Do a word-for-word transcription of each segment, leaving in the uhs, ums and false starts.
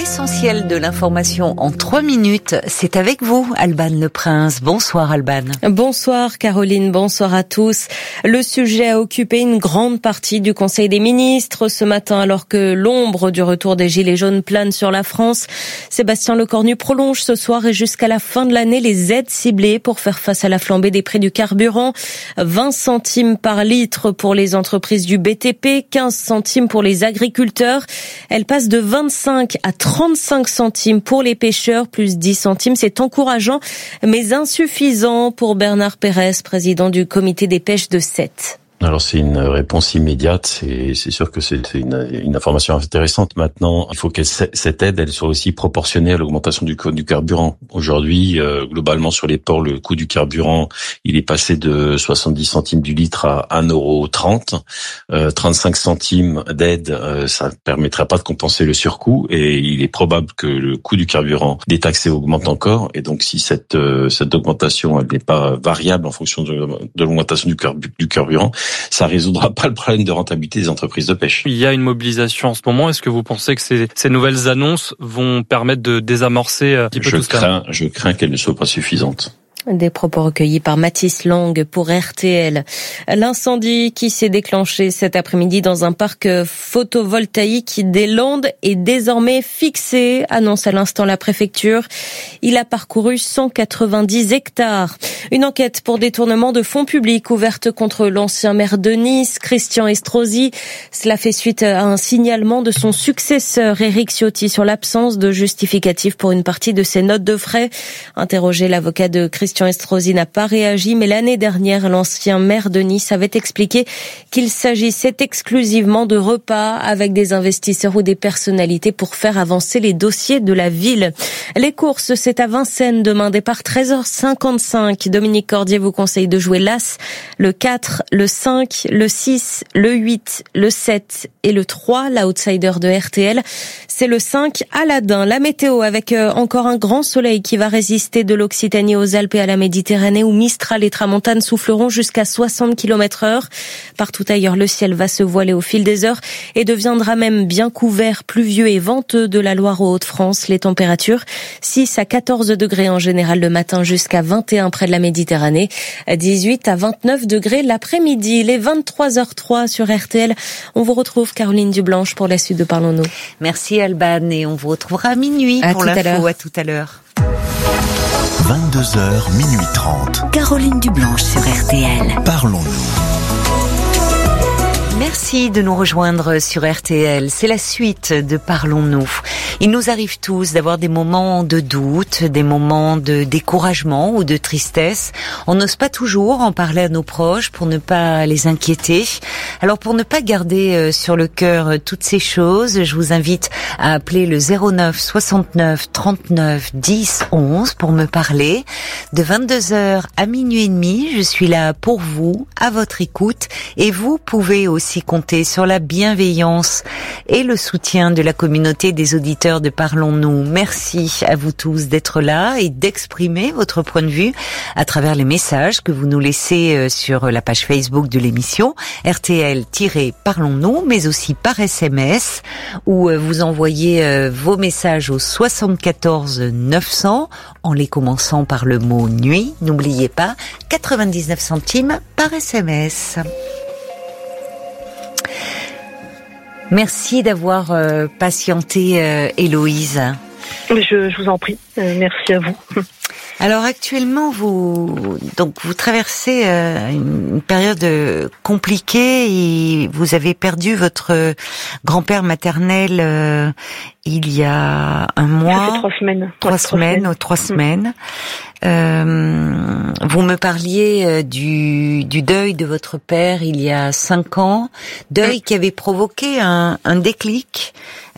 L'essentiel de l'information en trois minutes, c'est avec vous, Alban Le Prince. Bonsoir Alban. Bonsoir Caroline, bonsoir à tous. Le sujet a occupé une grande partie du Conseil des ministres ce matin alors que l'ombre du retour des Gilets jaunes plane sur la France. Sébastien Lecornu prolonge ce soir et jusqu'à la fin de l'année les aides ciblées pour faire face à la flambée des prix du carburant. vingt centimes par litre pour les entreprises du B T P, quinze centimes pour les agriculteurs. Elle passe de vingt-cinq à trente-cinq centimes pour les pêcheurs, plus dix centimes. C'est encourageant, mais insuffisant pour Bernard Pérez, président du comité des pêches de Sète. Alors c'est une réponse immédiate, c'est, c'est sûr que c'est une, une information intéressante. Maintenant, il faut que cette aide, elle soit aussi proportionnée à l'augmentation du coût du carburant. Aujourd'hui, euh, globalement sur les ports, le coût du carburant, il est passé de soixante-dix centimes du litre à un euro trente. Euh, trente-cinq centimes d'aide, euh, ça ne permettra pas de compenser le surcoût et il est probable que le coût du carburant détaxé augmente encore. Et donc si cette, euh, cette augmentation, elle n'est pas variable en fonction de, de l'augmentation du, carbu, du carburant, ça résoudra pas le problème de rentabilité des entreprises de pêche. Il y a une mobilisation en ce moment. Est-ce que vous pensez que ces, ces nouvelles annonces vont permettre de désamorcer un petit peu je tout ça ? crains, Je crains qu'elles ne soient pas suffisantes. Des propos recueillis par Mathis Lang pour R T L. L'incendie qui s'est déclenché cet après-midi dans un parc photovoltaïque des Landes est désormais fixé, annonce à l'instant la préfecture. Il a parcouru cent quatre-vingt-dix hectares. Une enquête pour détournement de fonds publics ouverte contre l'ancien maire de Nice, Christian Estrosi. Cela fait suite à un signalement de son successeur, Éric Ciotti, sur l'absence de justificatif pour une partie de ses notes de frais. Interrogé, l'avocat de Christian Estrosi n'a pas réagi, mais l'année dernière, l'ancien maire de Nice avait expliqué qu'il s'agissait exclusivement de repas avec des investisseurs ou des personnalités pour faire avancer les dossiers de la ville. Les courses, c'est à Vincennes demain, départ treize heures cinquante-cinq. Dominique Cordier vous conseille de jouer l'As, le quatre, le cinq, le six, le huit, le sept et le trois, l'outsider de R T L. C'est le cinq, Aladdin. La météo avec encore un grand soleil qui va résister de l'Occitanie aux Alpes et à la Méditerranée où Mistral et Tramontane souffleront jusqu'à soixante kilomètres heure. Partout ailleurs, le ciel va se voiler au fil des heures et deviendra même bien couvert, pluvieux et venteux de la Loire aux Hauts-de-France. Les températures, six à quatorze degrés en général le matin jusqu'à vingt et un près de la Méditerranée, dix-huit à vingt-neuf degrés l'après-midi. Les vingt-trois heures trois sur R T L. On vous retrouve Caroline Dublanche pour la suite de Parlons-nous. Merci Alban et on vous retrouvera à minuit à pour l'info. À tout à l'heure. vingt-deux heures, minuit trente. Caroline Dublanche sur R T L. Parlons-nous. Merci de nous rejoindre sur R T L. C'est la suite de Parlons-nous. Il nous arrive tous d'avoir des moments de doute, des moments de découragement ou de tristesse. On n'ose pas toujours en parler à nos proches pour ne pas les inquiéter. Alors pour ne pas garder sur le cœur toutes ces choses, je vous invite à appeler le zéro neuf soixante-neuf trente-neuf dix onze pour me parler. De vingt-deux heures à minuit et demi, je suis là pour vous, à votre écoute, et vous pouvez aussi compter sur la bienveillance et le soutien de la communauté des auditeurs de Parlons-nous. Merci à vous tous d'être là et d'exprimer votre point de vue à travers les messages que vous nous laissez sur la page Facebook de l'émission R T L-Parlons-nous, mais aussi par S M S où vous envoyez vos messages au soixante-quatorze neuf cents en les commençant par le mot nuit. N'oubliez pas, quatre-vingt-dix-neuf centimes par S M S. Merci d'avoir euh, patienté, euh, Héloïse. Je, je vous en prie. Euh, merci à vous. Alors actuellement, vous donc vous traversez euh, une période compliquée et vous avez perdu votre grand-père maternel euh, il y a un mois. Ça fait trois semaines. Trois, ouais, semaines, trois semaines. Trois semaines. Euh, vous me parliez du, du deuil de votre père il y a cinq ans, deuil qui avait provoqué un, un déclic.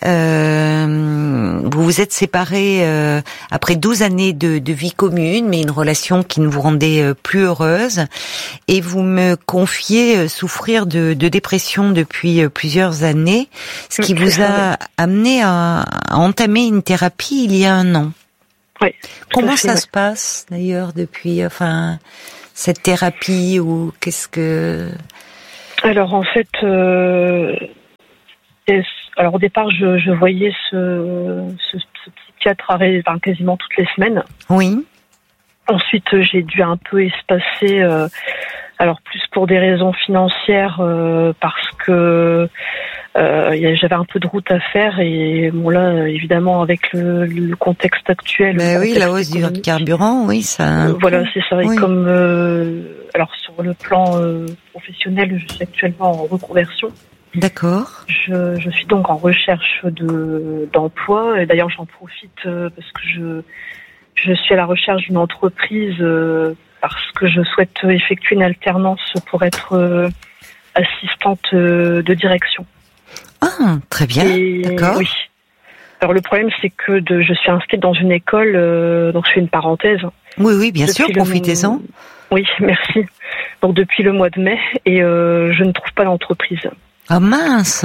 Euh, vous vous êtes séparés euh, après douze années de, de vie commune, mais une relation qui ne vous rendait euh, plus heureuse. Et vous me confiez euh, souffrir de, de dépression depuis euh, plusieurs années, ce qui vous a amené à, à entamer une thérapie il y a un an. Oui. Comment fait, ça ouais. se passe d'ailleurs depuis, enfin, cette thérapie ou qu'est-ce que... Alors en fait, euh, Alors au départ, je, je voyais ce, ce, ce psychiatre arrêt, enfin, quasiment toutes les semaines. Oui. Ensuite, j'ai dû un peu espacer, euh, alors plus pour des raisons financières, euh, parce que euh, j'avais un peu de route à faire et bon là, évidemment, avec le, le contexte actuel. Mais le oui, contexte la hausse du carburant, oui, ça. Euh, voilà, c'est ça. Oui. Et comme, euh, alors sur le plan euh, professionnel, je suis actuellement en reconversion. D'accord. Je, je suis donc en recherche de d'emploi. Et d'ailleurs, j'en profite euh, parce que je je suis à la recherche d'une entreprise euh, parce que je souhaite effectuer une alternance pour être euh, assistante euh, de direction. Ah, très bien. Et, D'accord. Oui. Alors le problème, c'est que de, je suis inscrite dans une école, euh, donc je fais une parenthèse. Oui, oui, bien sûr, Depuis le- profitez-en. Oui, merci. Donc depuis le mois de mai, et euh, je ne trouve pas d'entreprise. Ah mince.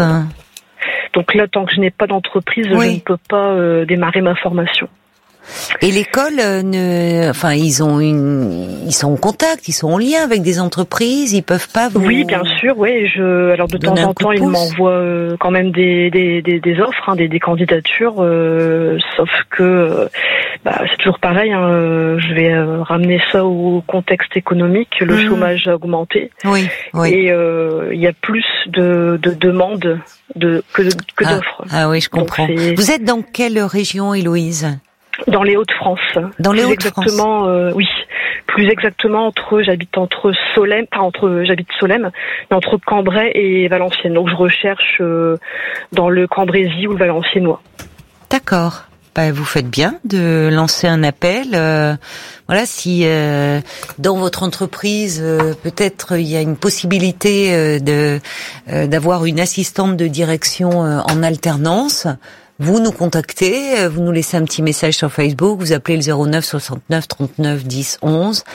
Donc là, tant que je n'ai pas d'entreprise, Oui. je ne peux pas euh, démarrer ma formation. Et l'école, euh, ne, enfin, ils ont une, ils sont en contact, ils sont en lien avec des entreprises, ils peuvent pas vous. Oui, bien sûr, oui. Je, alors de temps Donner un en coup temps, de ils pouce. m'envoient euh, quand même des des des, des offres, hein, des des candidatures. Euh, sauf que, euh, bah, c'est toujours pareil. Hein, euh, je vais euh, ramener ça au contexte économique. Le Mmh. chômage a augmenté Oui, oui. et euh, il y a plus de de demandes de que de, que ah, d'offres. ah oui, je Donc, comprends. c'est- Vous êtes dans quelle région, Héloïse? Dans les Hauts-de-France. Dans les Plus Hauts-de-France. Exactement, euh, oui. Plus exactement entre, j'habite entre Solesmes, pas entre, j'habite Solesmes, mais entre Cambrai et Valenciennes. Donc je recherche euh, dans le Cambrésis ou le Valenciennois. D'accord. Bah, vous faites bien de lancer un appel. Euh, voilà, si euh, dans votre entreprise, euh, peut-être il y a une possibilité euh, de euh, d'avoir une assistante de direction euh, en alternance. Vous nous contactez, euh, vous nous laissez un petit message sur Facebook, vous appelez le zéro neuf soixante-neuf trente-neuf dix onze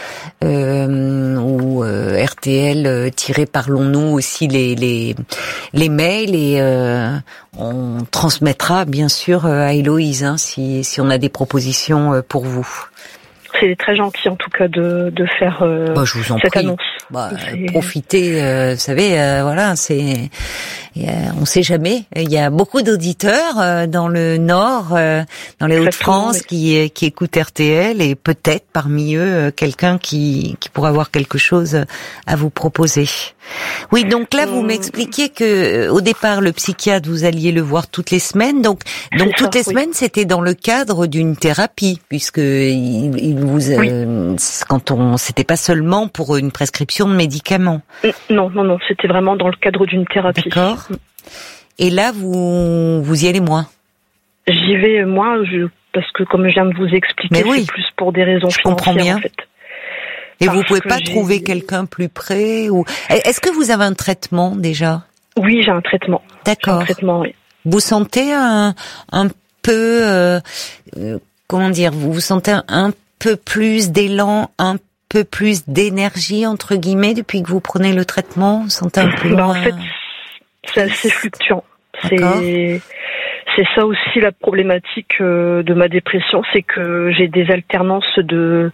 euh, ou euh, R T L-parlons-nous aussi les les les mails et euh, on transmettra bien sûr à Héloïse hein, si si on a des propositions euh, pour vous. C'est très gentil en tout cas de de faire euh, Bah, je vous en cette prie. annonce. Bah, C'est- profitez, euh, vous savez, euh, voilà, c'est, il y a- on sait jamais. Il y a beaucoup d'auditeurs euh, dans le Nord, euh, dans les Exactement, Hauts-de-France, oui. qui qui écoutent R T L et peut-être parmi eux euh, quelqu'un qui qui pourrait avoir quelque chose à vous proposer. Oui, donc là vous Hum. m'expliquiez que euh, au départ le psychiatre vous alliez le voir toutes les semaines, donc donc C'est toutes ça, les oui. semaines c'était dans le cadre d'une thérapie puisque il, il vous euh, quand on c'était pas seulement pour une prescription de médicaments. Non, non, non, c'était vraiment dans le cadre d'une thérapie. D'accord. Et là, vous vous y allez moins. J'y vais moins, je, parce que comme je viens de vous expliquer, Mais oui. c'est plus pour des raisons Je comprends financières bien. en fait. Et Parce vous pouvez que pas j'ai- trouver quelqu'un plus près ou est-ce que vous avez un traitement déjà? Oui, j'ai un traitement. J'ai un D'accord. traitement, oui. Vous sentez un un peu euh, euh, comment dire, vous vous sentez un, un peu plus d'élan, un peu plus d'énergie entre guillemets depuis que vous prenez le traitement, vous sentez un peu Bah, en moins. fait, c'est assez fluctuant. D'accord. C'est c'est ça aussi la problématique euh, de ma dépression, c'est que j'ai des alternances de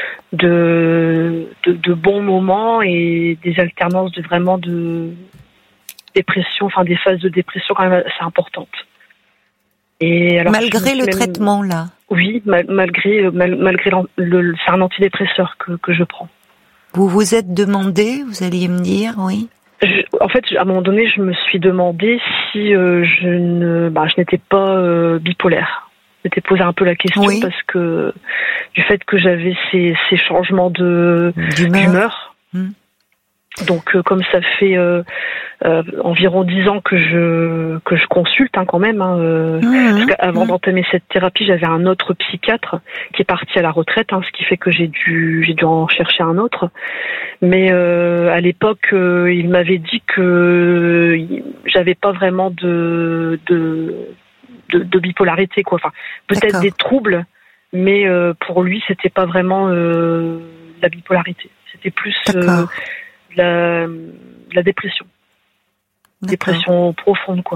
de, de de bons moments et des alternances de vraiment de dépression, enfin des phases de dépression quand même assez importantes. Et alors, Malgré je me le suis même- traitement là. Oui, mal- malgré mal- malgré l'an- le, le- c'est un antidépresseur que que je prends. Vous vous êtes demandé, vous alliez me dire, oui. Je- en fait, à un moment donné, je me suis demandé si euh, je ne, bah, je n'étais pas euh, bipolaire. Je m'étais posé un peu la question Oui. parce que du fait que j'avais ces, ces changements de D'humeur. d'humeur. Hmm. Donc, euh, comme ça fait euh, euh, environ dix ans que je que je consulte, hein, quand même. Hein, euh, Mmh, parce qu'avant mmh. d'entamer cette thérapie, j'avais un autre psychiatre qui est parti à la retraite, hein, ce qui fait que j'ai dû j'ai dû en chercher un autre. Mais euh, à l'époque, euh, il m'avait dit que euh, j'avais pas vraiment de de, de de bipolarité, quoi. Enfin, peut-être D'accord. des troubles, mais euh, pour lui, c'était pas vraiment euh, la bipolarité. C'était plus euh, D'accord. la, la dépression, D'accord. dépression profonde, quoi.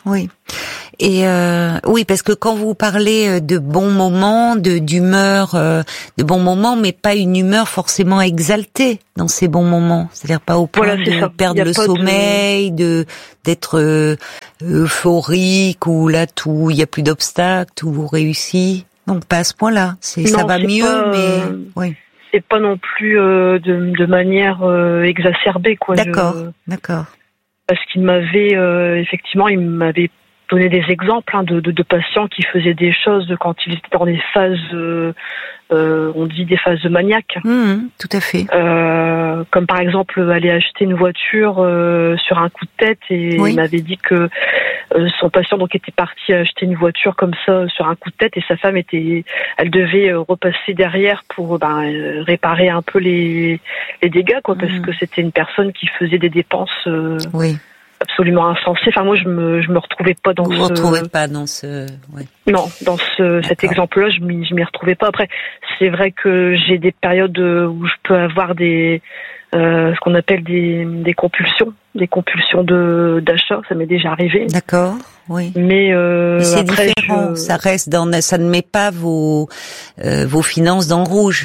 oui. Et euh, oui, parce que quand vous parlez de bons moments, de d'humeur, euh, de bons moments, mais pas une humeur forcément exaltée dans ces bons moments, c'est-à-dire pas au point voilà, de ça. perdre le sommeil, de... de d'être euh, euphorique ou là tout, il y a plus d'obstacles, tout vous réussit. Non, pas à ce point-là. C'est non, ça va c'est mieux, pas, mais euh, oui. C'est pas non plus euh, de, de manière euh, exacerbée, quoi. D'accord, je... d'accord. Parce qu'il m'avait euh, effectivement, il m'avait donné des exemples hein, de, de, de patients qui faisaient des choses quand ils étaient dans des phases, euh, euh, on dit des phases maniaques. Mmh, tout à fait. Euh, comme par exemple aller acheter une voiture euh, sur un coup de tête, et oui. il m'avait dit que euh, son patient donc était parti acheter une voiture comme ça sur un coup de tête, et sa femme était, elle devait euh, repasser derrière pour ben, euh, réparer un peu les, les dégâts, quoi, mmh. parce que c'était une personne qui faisait des dépenses. Euh, oui. absolument insensé. Enfin, moi, je me, je me retrouvais pas dans vous ce. Vous retrouvez pas dans ce. Ouais. Non, dans ce, cet exemple-là, je m'y, je m'y retrouvais pas. Après, c'est vrai que j'ai des périodes où je peux avoir des, euh, ce qu'on appelle des, des compulsions, des compulsions de d'achat. Ça m'est déjà arrivé. D'accord, oui. Mais, euh, Mais c'est après, différent. je... Ça reste dans, ça ne met pas vos euh, vos finances dans le rouge.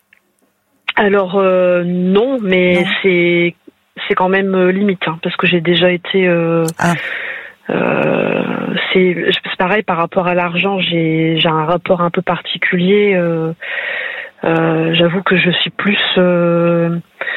Alors euh, non, mais non. c'est c'est quand même euh, limite, hein, parce que j'ai déjà été. Euh, ah. euh, c'est, c'est pareil par rapport à l'argent. J'ai j'ai un rapport un peu particulier. Euh, euh, j'avoue que je suis plus. Euh,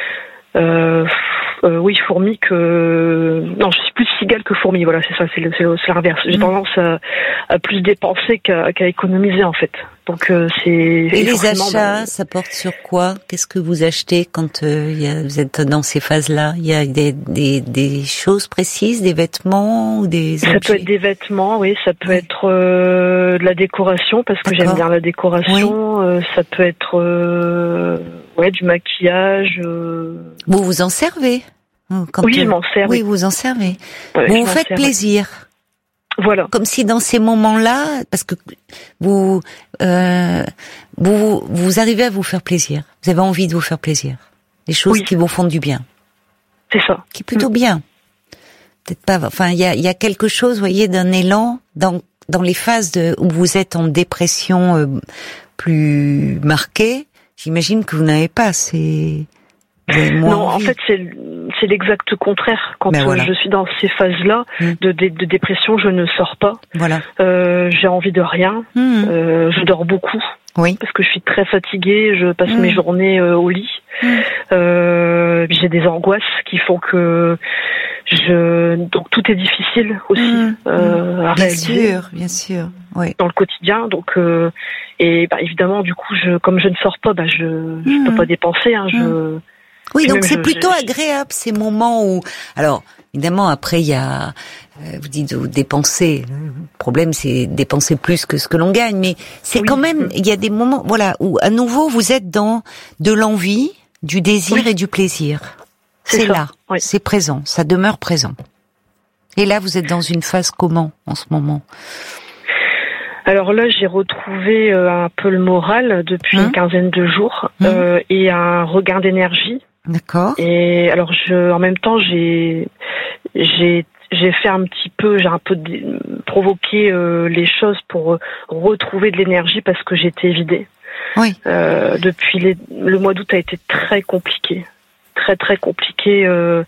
euh, Euh, oui, fourmi que... Non, je suis plus cigale que fourmi, voilà, c'est ça, c'est, le, c'est, le, c'est l'inverse. J'ai mmh. tendance à, à plus dépenser qu'à, qu'à économiser, en fait. Donc, euh, c'est... Et les achats, ben... ça porte sur quoi ? Qu'est-ce que vous achetez quand euh, y a, vous êtes dans ces phases-là ? Il y a des, des, des choses précises, des vêtements ou des Ça objets ? peut être des vêtements, oui, ça peut oui. être euh, de la décoration, parce que D'accord. j'aime bien la décoration. Oui. Euh, ça peut être... Euh... Ouais, du maquillage. Euh... Vous vous en servez quand Oui, je m'en sers. Oui, vous en servez. Ouais, vous vous faites sers, plaisir. Ouais. Voilà. Comme si dans ces moments-là, parce que vous, euh, vous, vous arrivez à vous faire plaisir. Vous avez envie de vous faire plaisir. Des choses oui. qui vous font du bien. C'est ça. Qui est plutôt mmh. bien. Peut-être pas. Enfin, il y a, il y a quelque chose, vous voyez, d'un élan dans dans les phases de, où vous êtes en dépression euh, plus marquée. J'imagine que vous n'avez pas ces... Non, en fait, c'est, c'est l'exact contraire. Quand ben voilà. je suis dans ces phases-là mmh. de, de, de dépression, je ne sors pas. Voilà. Euh, j'ai envie de rien. Mmh. Euh, je dors beaucoup. Oui. Parce que je suis très fatiguée. Je passe mmh. mes journées euh, au lit. Mmh. Euh, j'ai des angoisses qui font que je... Donc tout est difficile aussi mmh. euh, à bien réaliser. Bien sûr, bien sûr. Oui. Dans le quotidien. Donc... Euh, et bah, évidemment, du coup, je, comme je ne sors pas, bah, je ne mmh. peux pas dépenser. Hein, je... Mmh. Oui, donc c'est je, plutôt je... agréable ces moments où, alors évidemment après il y a, euh, vous dites vous dépensez. Le problème c'est dépenser plus que ce que l'on gagne, mais c'est oui. quand même il y a des moments, voilà, où à nouveau vous êtes dans de l'envie, du désir oui. et du plaisir. C'est, c'est là, oui. c'est présent, ça demeure présent. Et là vous êtes dans une phase comment en ce moment ? Alors là, j'ai retrouvé euh, un peu le moral depuis mmh. une quinzaine de jours mmh. euh, et un regain d'énergie. D'accord. Et alors, je, en même temps, j'ai, j'ai, j'ai fait un petit peu, j'ai un peu dé- provoqué euh, les choses pour euh, retrouver de l'énergie parce que j'étais vidée. Oui. Euh, depuis les, le mois d'août a été très compliqué. Très très compliqué euh,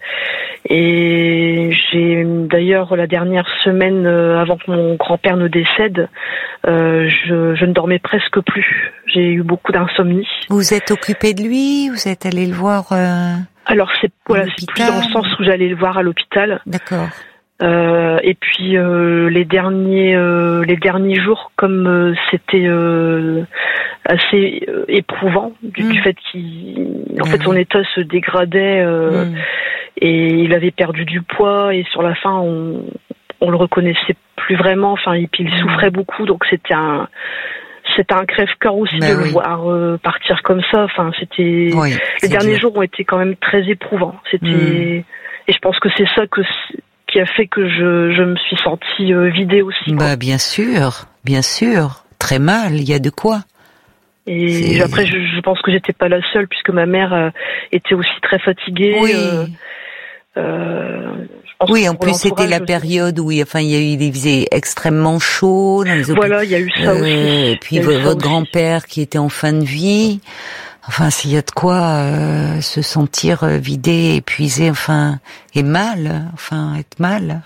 et j'ai d'ailleurs la dernière semaine euh, avant que mon grand-père ne décède, euh, je, je ne dormais presque plus. J'ai eu beaucoup d'insomnie. Vous êtes occupé de lui ? Vous êtes allé le voir euh, Alors c'est voilà, c'est plus dans le sens où j'allais le voir à l'hôpital. D'accord. Euh, et puis euh, les derniers euh, les derniers jours, comme euh, c'était euh, assez euh, éprouvant du, mmh. du fait qu'il en ben fait son oui. état se dégradait euh, mmh. et il avait perdu du poids et sur la fin on on le reconnaissait plus vraiment. Enfin et puis il mmh. souffrait beaucoup, donc c'était un c'était un crève-cœur aussi ben de oui. le voir euh, partir comme ça. Enfin c'était oui, les derniers dur. jours ont été quand même très éprouvants. C'était mmh. et je pense que c'est ça que qui a fait que je, je me suis sentie euh, vidée aussi. Bah, bien sûr, bien sûr. Très mal, il y a de quoi. Et c'est... après, je, je pense que j'étais pas la seule, puisque ma mère euh, était aussi très fatiguée. Oui. Euh, Euh, je pense oui, que en pour plus c'était la l'entourage, période où il, enfin, il y a eu, il faisait extrêmement chaud dans les hôpitaux. Voilà, il y a eu ça euh, aussi. Et puis Il y a eu ça votre aussi. grand-père qui était en fin de vie. Enfin, s'il y a de quoi euh, se sentir vidé, épuisé, enfin, et mal, enfin, être mal.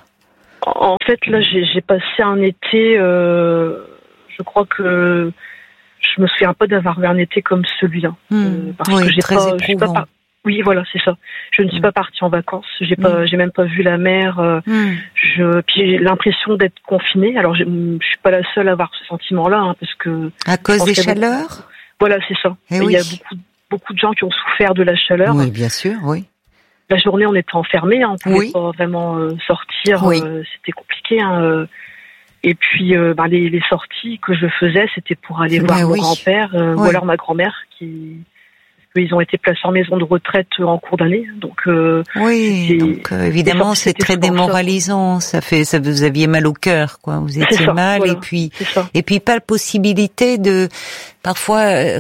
En fait, là, j'ai, j'ai passé un été. Euh, je crois que je me souviens pas d'avoir eu un été comme celui-là, Mmh. euh, parce Oui, que j'ai très pas, je suis pas éprouvant. par- Oui, voilà, c'est ça. Je ne suis Mmh. pas partie en vacances. J'ai pas, Mmh. j'ai même pas vu la mer. Euh, Mmh. je, puis j'ai l'impression d'être confinée. Alors, je, je suis pas la seule à avoir ce sentiment-là, hein, parce que À cause pense des qu'il y a beaucoup- chaleurs? voilà, c'est ça. Eh Et oui. il y a beaucoup, beaucoup de gens qui ont souffert de la chaleur. Oui, bien sûr, oui. La journée, on était enfermés, hein, on pouvait Oui. pas vraiment euh, sortir. Oui. euh, c'était compliqué. Hein, euh, et puis, euh, ben, les, les sorties que je faisais, c'était pour aller Ben voir mon oui. grand-père euh, Oui. ou alors ma grand-mère qui. Ils ont été placés en maison de retraite en cours d'année, donc euh, Oui, c'était- donc euh, évidemment sorties, c'est c'était très pour ça. démoralisant. Ça fait, ça vous aviez mal au cœur, quoi. Vous étiez c'est ça, mal voilà, et puis c'est ça. et puis pas la possibilité de. Parfois, euh,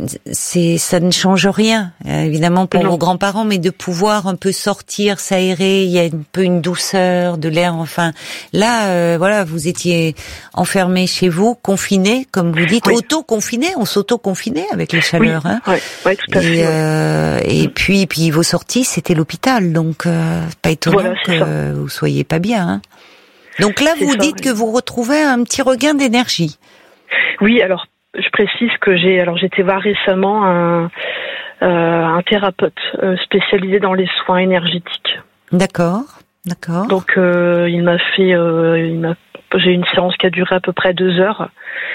c'est ça ne change rien, euh, évidemment pour Non. vos grands-parents, mais de pouvoir un peu sortir, s'aérer, il y a un peu une douceur, de l'air. Enfin, là, euh, voilà, vous étiez enfermé chez vous, confiné, comme vous dites, Oui. auto-confiné. On s'auto-confinait avec les chaleurs, oui, hein. ouais, ouais, tout à fait. Et, ouais. euh, et puis, puis vos sorties, c'était l'hôpital, donc euh, pas étonnant Voilà, c'est que ça. vous soyez pas bien. Hein. Donc là, C'est vous ça, dites oui. que vous retrouvez un petit regain d'énergie. Oui, alors je précise que j'ai, alors j'étais voir récemment un, euh, un thérapeute euh, spécialisé dans les soins énergétiques. D'accord, d'accord. Donc euh, il m'a fait, euh, il m'a, j'ai eu une séance qui a duré à peu près deux heures,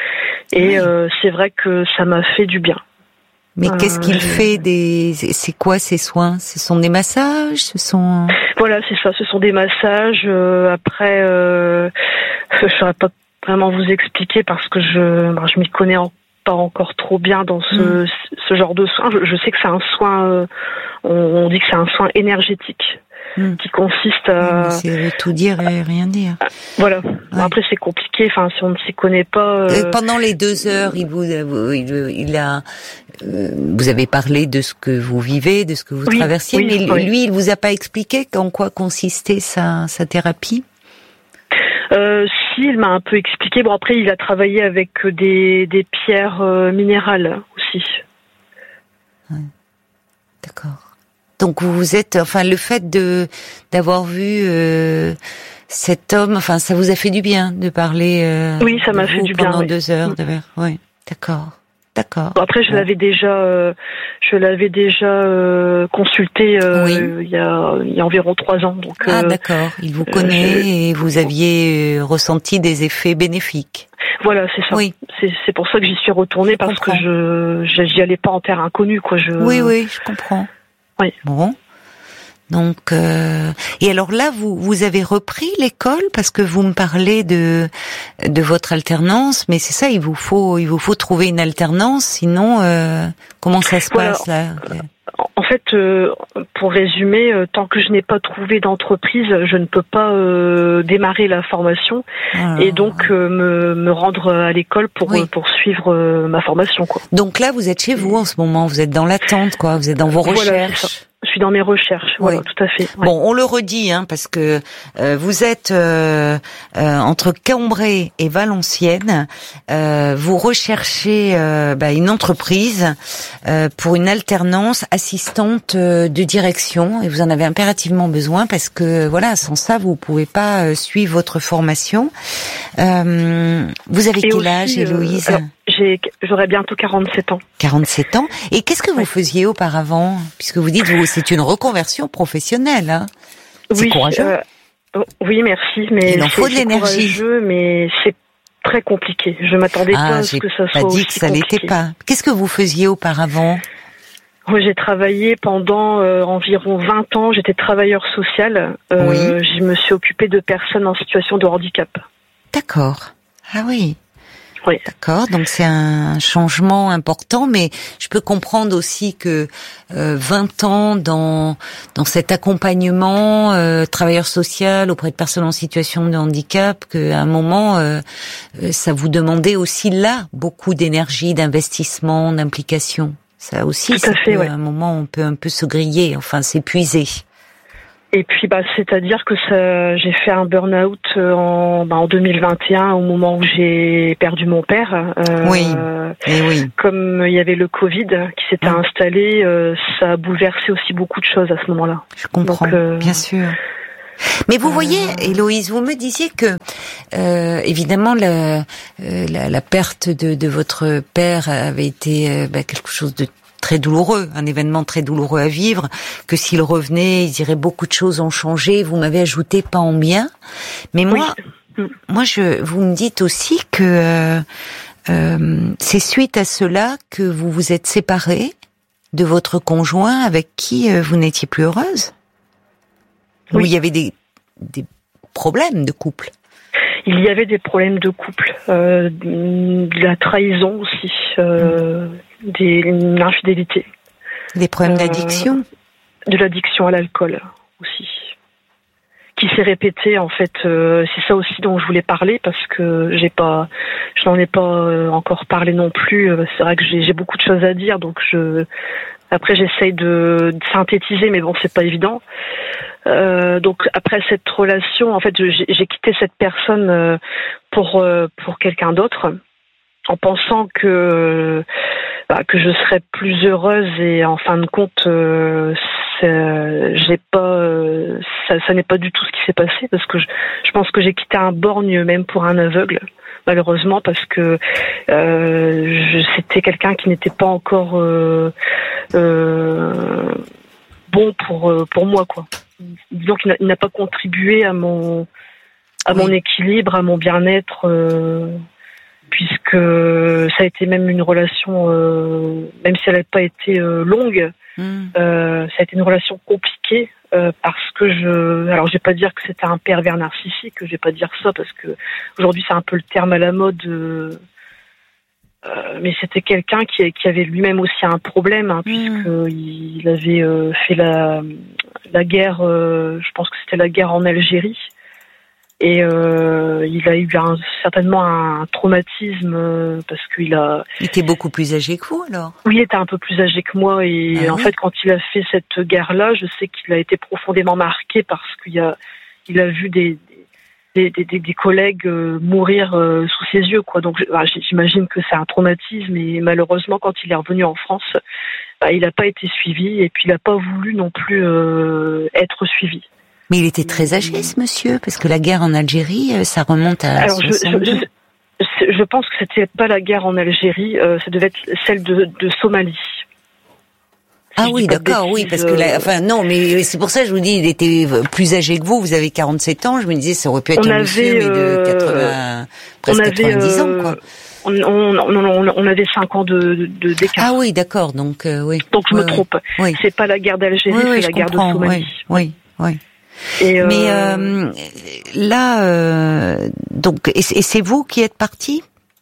et Oui. euh, c'est vrai que ça m'a fait du bien. Mais euh, qu'est-ce qu'il je- fait des C'est quoi ces soins? Ce sont des massages? Ce sont Voilà, c'est ça. Ce sont des massages. Euh, après, euh, je ne saurais pas vraiment vous expliquer parce que je, ben, je m'y connais en- pas encore trop bien dans ce, Mm. ce genre de soin. Je, je sais que c'est un soin. Euh, on, on dit que c'est un soin énergétique Mm. qui consiste Oui, à. mais c'est tout dire et rien dire. Voilà. Bon, après, c'est compliqué. Enfin, si on ne s'y connaît pas. Euh, Euh, Pendant les deux heures, il vous, il, il a, euh, vous avez parlé de ce que vous vivez, de ce que vous Oui, traversiez, oui, mais oui. lui, il vous a pas expliqué en quoi consistait sa, sa thérapie? euh, si, il m'a un peu expliqué. Bon, après, il a travaillé avec des, des pierres euh, minérales aussi. D'accord. Donc vous vous êtes, enfin, le fait de d'avoir vu euh, cet homme, enfin, ça vous a fait du bien de parler. Euh, Oui, ça de m'a vous fait du bien, pendant oui. deux heures. Mm. De... Oui, d'accord, d'accord. Bon, après, je Ouais. l'avais déjà, euh, je l'avais déjà euh, consulté euh, Oui. il y a, il y a environ trois ans. Donc, Ah, euh, d'accord. Il vous connaît et vous aviez euh, ressenti des effets bénéfiques. voilà, c'est ça. Oui. C'est, c'est pour ça que j'y suis retournée parce que comprends. je, je- j'y allais pas en terre inconnue, quoi. Je, Oui, oui, je comprends. Oui. Bon. Donc, euh, et alors là, vous vous avez repris l'école parce que vous me parlez de de votre alternance, mais c'est ça, il vous faut il vous faut trouver une alternance, sinon euh, comment ça se Voilà. passe là? En fait, euh, pour résumer, euh, tant que je n'ai pas trouvé d'entreprise, je ne peux pas euh, démarrer la formation Ah. et donc euh, me, me rendre à l'école pour Oui. euh, poursuivre euh, ma formation, quoi. Donc là, vous êtes chez vous en ce moment, vous êtes dans l'attente, quoi, vous êtes dans vos Voilà, recherches. c'est ça. Je suis dans mes recherches, voilà, Oui. tout à fait. Ouais. Bon, on le redit, hein, parce que euh, vous êtes euh, euh, entre Cambrai et Valenciennes. Euh, vous recherchez euh, bah, une entreprise euh, pour une alternance assistante euh, de direction, et vous en avez impérativement besoin parce que voilà, sans ça, vous pouvez pas euh, suivre votre formation. Euh, vous avez Et quel aussi, âge, euh, Héloïse? alors, j'ai, j'aurais bientôt quarante-sept ans. quarante-sept ans. Et qu'est-ce que vous Ouais. faisiez auparavant? Puisque vous dites, vous, c'est une reconversion professionnelle. Hein. C'est Oui, courageux. euh, oui, merci, mais Il en faut c'est- de c'est l'énergie. courageux, mais c'est très compliqué. Je m'attendais pas Ah, à ce j'ai que ça pas soit dit aussi que ça l'était compliqué. pas. Qu'est-ce que vous faisiez auparavant? Moi, j'ai travaillé pendant euh, environ vingt ans. J'étais travailleur social. Euh, Oui. Je me suis occupée de personnes en situation de handicap. D'accord. Ah oui. Oui. D'accord. Donc c'est un changement important, mais je peux comprendre aussi que euh, vingt ans dans dans cet accompagnement euh, travailleur social auprès de personnes en situation de handicap, qu'à un moment euh, euh, ça vous demandait aussi là beaucoup d'énergie, d'investissement, d'implication. Ça aussi, Tout à ça fait, peut, ouais. à un moment, on peut un peu se griller, enfin s'épuiser. Et puis, bah, c'est-à-dire que ça, j'ai fait un burn-out en, bah, en deux mille vingt et un, au moment où j'ai perdu mon père. Euh, oui. Et oui. Comme il y avait le Covid qui s'était mmh. installé, euh, ça a bouleversé aussi beaucoup de choses à ce moment-là. Je comprends, donc, euh, bien sûr. Mais vous euh... voyez, Héloïse, vous me disiez que, euh, évidemment, la, euh, la, la perte de, de votre père avait été euh, bah, quelque chose de très douloureux, un événement très douloureux à vivre, que s'il revenait, il dirait beaucoup de choses ont changé. Vous m'avez ajouté pas en bien, mais moi, oui. moi, je, vous me dites aussi que euh, euh, c'est suite à cela que vous vous êtes séparée de votre conjoint avec qui euh, vous n'étiez plus heureuse, oui. Où il y avait des, des problèmes de couple. Il y avait des problèmes de couple, euh, de la trahison aussi, euh, des, une infidélité. Des problèmes euh, d'addiction. De l'addiction à l'alcool aussi, qui s'est répété en fait. Euh, c'est ça aussi dont je voulais parler parce que j'ai pas, je n'en ai pas euh, encore parlé non plus. C'est vrai que j'ai, j'ai beaucoup de choses à dire, donc je. Après, j'essaye de, de synthétiser, mais bon, c'est pas évident. Euh, donc après cette relation, en fait, j'ai, j'ai quitté cette personne euh, pour euh, pour quelqu'un d'autre, en pensant que bah, que je serais plus heureuse et en fin de compte, euh, j'ai pas, euh, ça, ça n'est pas du tout ce qui s'est passé parce que je, je pense que j'ai quitté un borgne même pour un aveugle. Malheureusement, parce que euh, je, c'était quelqu'un qui n'était pas encore euh, euh, bon pour pour moi, quoi. Donc, il n'a, il n'a pas contribué à mon à oui. mon équilibre, à mon bien-être, euh, puisque ça a été même une relation, euh, même si elle n'a pas été euh, longue, mm. euh, ça a été une relation compliquée. Euh, parce que je, alors je vais pas dire que c'était un pervers narcissique, je vais pas dire ça parce que aujourd'hui c'est un peu le terme à la mode, euh, euh, mais c'était quelqu'un qui, qui avait lui-même aussi un problème, hein, mmh. puisqu'il avait euh, fait la, la guerre, euh, je pense que c'était la guerre en Algérie, et euh, il a eu un, certainement un traumatisme euh, parce qu'il a... Il était beaucoup plus âgé que vous alors ? Oui, il était un peu plus âgé que moi et ah, en oui. fait quand il a fait cette guerre-là, je sais qu'il a été profondément marqué parce qu'il a, il a vu des, des, des, des, des collègues euh, mourir euh, sous ses yeux, quoi. Donc bah, j'imagine que c'est un traumatisme et malheureusement quand il est revenu en France, bah, il n'a pas été suivi et puis il n'a pas voulu non plus euh, être suivi. Mais il était très âgé, ce monsieur, parce que la guerre en Algérie, ça remonte à Alors, soixante-deux. Je, je, je pense que c'était pas la guerre en Algérie, euh, ça devait être celle de, de Somalie. Si ah oui, d'accord, oui, parce que la, enfin non, mais c'est pour ça que je vous dis, il était plus âgé que vous. Vous avez quarante-sept ans. Je me disais, ça aurait pu être on un avait, monsieur, mais de quatre-vingts, presque avait, quatre-vingt-dix ans, quoi. On, on, on, on avait cinq ans de, de d'écart. Ah oui, d'accord, donc euh, oui. Donc je oui, me trompe. Oui. C'est pas la guerre d'Algérie, oui, oui, c'est la guerre comprends, de Somalie. Oui, oui, oui. Et euh... Mais euh, là, euh, donc, et, et c'est vous qui êtes parti ?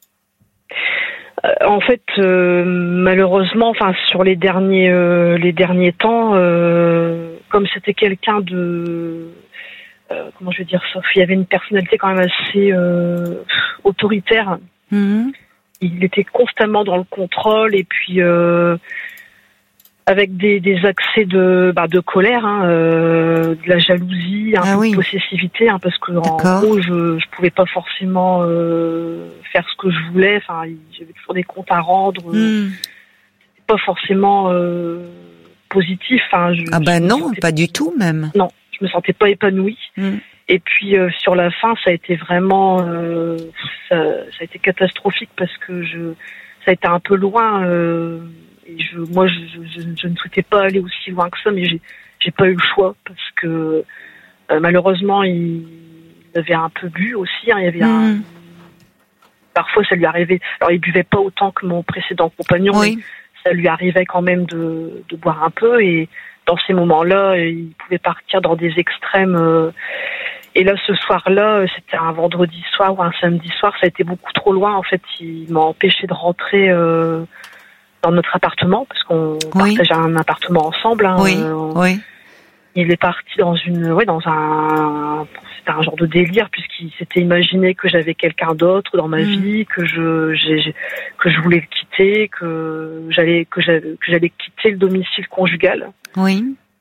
euh, En fait, euh, malheureusement, enfin, sur les derniers, euh, les derniers temps, euh, comme c'était quelqu'un de, euh, comment je vais dire ça, il y avait une personnalité quand même assez euh, autoritaire. Mm-hmm. Il était constamment dans le contrôle et puis. Euh, avec des, des accès de, bah, de colère, hein, euh, de la jalousie, un ah peu oui. de possessivité, hein, parce que en gros, je, je pouvais pas forcément euh, faire ce que je voulais. Enfin, j'avais toujours des comptes à rendre, mm. pas forcément euh, positif. Hein, je, ah ben je non, sentais, pas du tout même. Non, je me sentais pas épanouie. Mm. Et puis euh, sur la fin, ça a été vraiment, euh, ça, ça a été catastrophique parce que je, ça a été un peu loin. Euh, Et je, moi, je, je, je ne souhaitais pas aller aussi loin que ça, mais j'ai, j'ai pas eu le choix parce que euh, malheureusement, il, il avait un peu bu aussi. Hein, il y avait mmh. un, parfois, ça lui arrivait. Alors, il buvait pas autant que mon précédent compagnon, oui. mais ça lui arrivait quand même de, de boire un peu. Et dans ces moments-là, il pouvait partir dans des extrêmes. Euh, et là, ce soir-là, c'était un vendredi soir ou un samedi soir. Ça a été beaucoup trop loin. En fait, il m'a empêché de rentrer. Euh, dans notre appartement, parce qu'on oui. partageait un appartement ensemble. Hein, oui, euh, oui. Il est parti dans une, ouais, dans un, c'était un genre de délire puisqu'il s'était imaginé que j'avais quelqu'un d'autre dans ma mmh. vie, que je, j'ai, que je voulais le quitter, que j'allais, que j'allais, que j'allais quitter le domicile conjugal. Oui.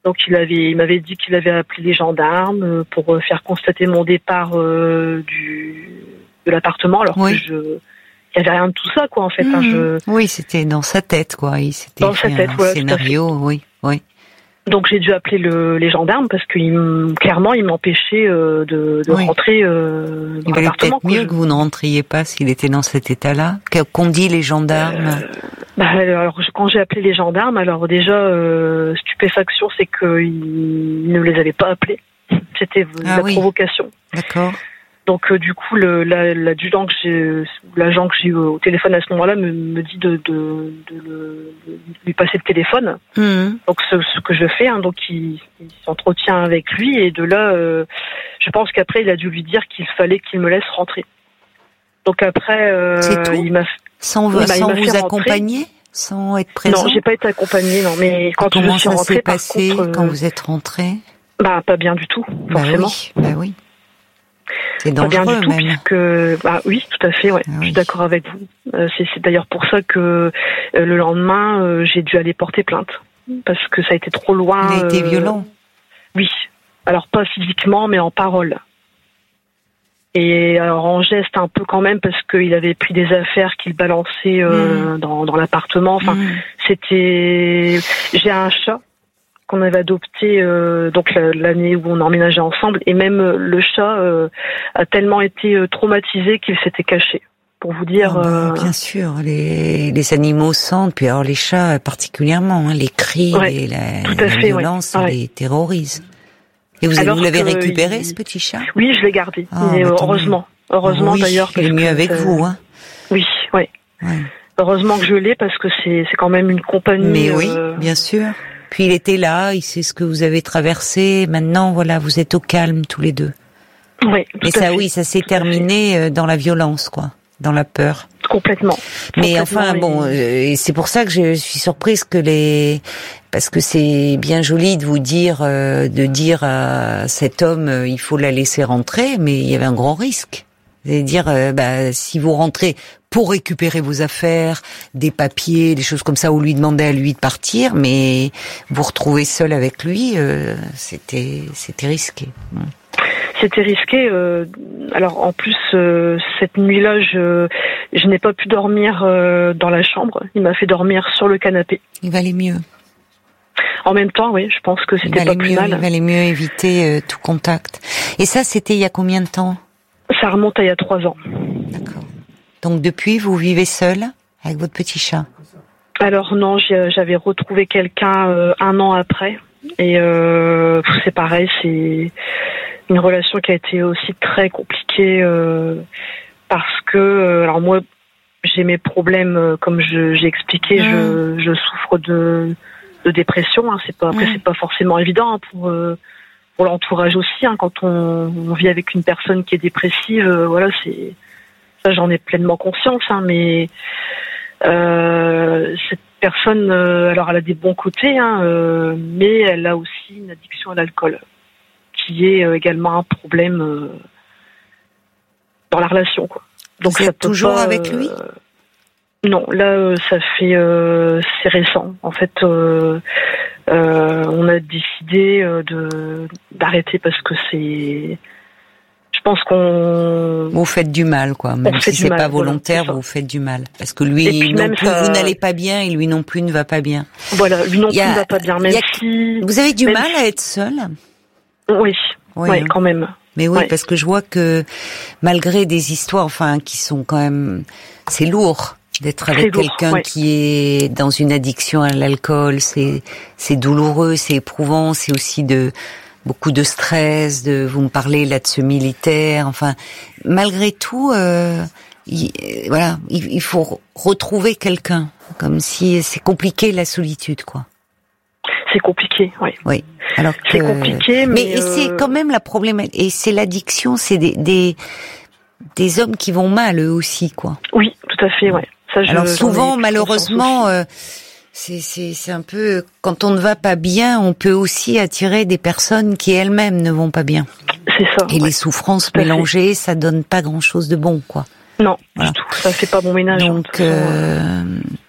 Donc il avait, il m'avait dit qu'il avait appelé les gendarmes pour faire constater mon départ euh, du de l'appartement, alors oui. que je, il y avait rien de tout ça, quoi, en fait. Mmh. Hein, je... Oui, c'était dans sa tête, quoi. Il s'était dans fait sa tête, un voilà, scénario, oui, oui. Donc j'ai dû appeler le, les gendarmes parce que clairement ils m'empêchaient euh, de, de oui. rentrer euh, dans il valait l'appartement. Peut-être mieux je... que vous ne rentriez pas s'il était dans cet état-là. Qu'ont dit les gendarmes euh, bah, alors quand j'ai appelé les gendarmes, alors déjà euh, stupéfaction, c'est qu'ils ne les avaient pas appelés. C'était ah, la oui. provocation. D'accord. Donc euh, du coup, le, la, l'adjudant que j'ai, l'agent que j'ai eu au téléphone à ce moment-là me, me dit de, de, de, de, de lui passer le téléphone. Mmh. Donc ce, ce que je fais, hein, donc il, il s'entretient avec lui et de là, euh, je pense qu'après il a dû lui dire qu'il fallait qu'il me laisse rentrer. Donc après, euh, c'est tout. il m'a sans, il m'a, sans il m'a vous accompagner, sans être présent. Non, j'ai pas été accompagnée, non. Mais quand comment je suis ça rentrée, s'est passé par contre, quand euh, vous êtes rentrée? Bah pas bien du tout, forcément. Bah oui. Bah oui. C'est dangereux, pas bien du tout, même. Puisque, bah oui, tout à fait, ouais. Ah, oui. Je suis d'accord avec vous. Euh, c'est, c'est d'ailleurs pour ça que euh, le lendemain, euh, j'ai dû aller porter plainte. Parce que ça a été trop loin. Il a été euh, violent. Oui. Alors pas physiquement, mais en parole. Et alors en geste un peu quand même, parce qu'il avait pris des affaires qu'il balançait euh, mmh. dans, dans l'appartement. Enfin, mmh. c'était... J'ai un chat qu'on avait adopté euh, donc l'année où on emménageait ensemble, et même euh, le chat euh, a tellement été euh, traumatisé qu'il s'était caché. Pour vous dire. Oh bah, euh... Bien sûr, les, les animaux sentent, puis alors les chats particulièrement, hein, les cris, ouais, les, la, tout à la fait, violence, ouais. les terrorise. Et vous, vous l'avez récupéré il... ce petit chat? Oui, je l'ai gardé. Oh, et, euh, heureusement, heureusement oui, d'ailleurs. Il est mieux avec ça... vous, hein. Oui, ouais. ouais. Heureusement que je l'ai parce que c'est c'est quand même une compagnie. Mais euh... oui, bien sûr. Puis il était là, il sait ce que vous avez traversé. Maintenant, voilà, vous êtes au calme tous les deux. Oui. Et ça, fait. oui, ça s'est tout terminé dans la violence, quoi, dans la peur. Complètement. Mais Complètement, enfin, bon, et c'est pour ça que je suis surprise que les, parce que c'est bien joli de vous dire, euh, de dire à cet homme, euh, il faut la laisser rentrer, mais il y avait un grand risque. C'est-à-dire, euh, bah, si vous rentrez pour récupérer vos affaires, des papiers, des choses comme ça, ou lui demander à lui de partir, mais vous retrouvez seul avec lui, euh, c'était, c'était risqué. C'était risqué. Euh, alors en plus, euh, cette nuit-là, je, je n'ai pas pu dormir euh, dans la chambre. Il m'a fait dormir sur le canapé. Il valait mieux. En même temps, oui, je pense que c'était pas plus mieux, mal. Il valait mieux éviter euh, tout contact. Et ça, c'était il y a combien de temps ? Ça remonte à il y a trois ans. D'accord. Donc depuis, vous vivez seul avec votre petit chat ? Alors non, j'avais retrouvé quelqu'un euh, un an après. Et euh, c'est pareil, c'est une relation qui a été aussi très compliquée euh, parce que, euh, alors moi, j'ai mes problèmes, euh, comme je, j'ai expliqué, mmh. je, je souffre de, de dépression. Hein, c'est pas, après, mmh. c'est pas forcément évident hein, pour... Euh, pour l'entourage aussi, hein, quand on, on vit avec une personne qui est dépressive, euh, voilà, c'est ça, j'en ai pleinement conscience, hein, mais euh, cette personne, euh, alors elle a des bons côtés, hein, euh, mais elle a aussi une addiction à l'alcool, qui est euh, également un problème euh, dans la relation, quoi. Donc vous êtes toujours pas, avec lui ? euh, Non, là, euh, ça fait, euh, c'est récent, en fait. Euh, Euh, on a décidé euh, de d'arrêter parce que c'est, je pense qu'on vous faites du mal, quoi. Même si c'est mal, pas volontaire, voilà, vous faites du mal parce que lui non plus, ça... vous n'allez pas bien et lui non plus ne va pas bien. Voilà, lui non plus a, ne va pas bien. Même a... si vous avez du même mal si... à être seul. Oui, oui, ouais, hein. quand même. Mais oui, ouais. parce que je vois que malgré des histoires, enfin, qui sont quand même, c'est lourd. D'être avec lourd, quelqu'un ouais. qui est dans une addiction à l'alcool, c'est c'est douloureux, c'est éprouvant, c'est aussi de beaucoup de stress. De vous me parlez là de ce militaire, enfin malgré tout, euh, il, voilà, il, il faut retrouver quelqu'un, comme si c'est compliqué la solitude, quoi. C'est compliqué, oui. Oui. Alors que, c'est compliqué, mais, mais euh... c'est quand même la problématique. Et c'est l'addiction, c'est des des des hommes qui vont mal eux aussi, quoi. Oui, tout à fait, ouais. Ça, je, Alors souvent, malheureusement, euh, c'est, c'est, c'est un peu... Quand on ne va pas bien, on peut aussi attirer des personnes qui elles-mêmes ne vont pas bien. C'est ça. Et ouais. les souffrances mélangées, ça donne pas grand-chose de bon, quoi. Non, voilà. du tout. Ça fait pas bon ménage. Donc, euh...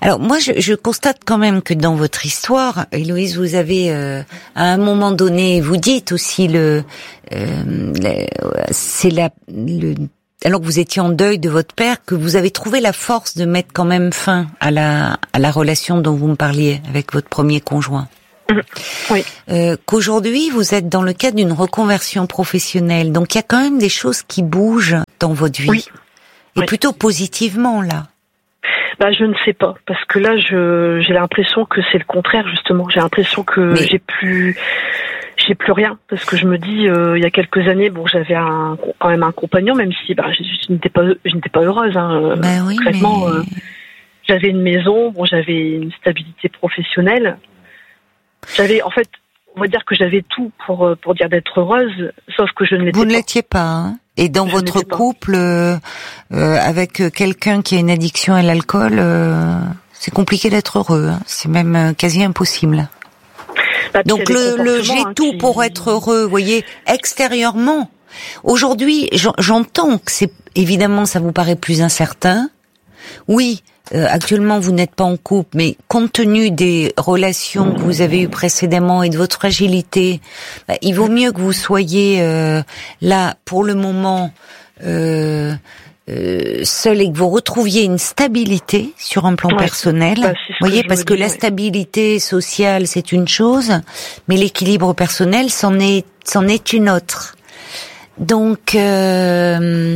Alors moi, je, je constate quand même que dans votre histoire, Héloïse, vous avez euh, à un moment donné, vous dites aussi le, euh, le c'est la, le, alors que vous étiez en deuil de votre père, que vous avez trouvé la force de mettre quand même fin à la à la relation dont vous me parliez avec votre premier conjoint. Mmh. Oui. Euh, qu'aujourd'hui vous êtes dans le cadre d'une reconversion professionnelle, donc il y a quand même des choses qui bougent dans votre vie, oui. et oui. plutôt positivement là. Bah, je ne sais pas, parce que là, je, j'ai l'impression que c'est le contraire, justement. J'ai l'impression que Mais... j'ai plus, j'ai plus rien, parce que je me dis, euh, il y a quelques années, bon, j'avais un, quand même un compagnon, même si, bah, je, je n'étais pas, je n'étais pas heureuse, hein. Bah oui, concrètement, mais... euh, j'avais une maison, bon, j'avais une stabilité professionnelle. J'avais, en fait, on va dire que j'avais tout pour, pour dire d'être heureuse, sauf que je ne l'étais pas. Vous ne l'étiez pas, hein. Et dans je votre couple, euh, euh, avec quelqu'un qui a une addiction à l'alcool, euh, c'est compliqué d'être heureux. Hein. C'est même euh, quasi impossible. Bah, donc le, le j'ai hein, tout qui... pour être heureux, vous voyez, extérieurement. Aujourd'hui, j'entends que c'est évidemment ça vous paraît plus incertain. Oui, euh, actuellement vous n'êtes pas en couple, mais compte tenu des relations que vous avez eues précédemment et de votre fragilité, bah, il vaut mieux que vous soyez euh, là pour le moment euh, euh, seul et que vous retrouviez une stabilité sur un plan ouais, personnel. Bah, vous voyez, parce que dis, la ouais. stabilité sociale c'est une chose, mais l'équilibre personnel c'en est c'en est une autre. Donc euh,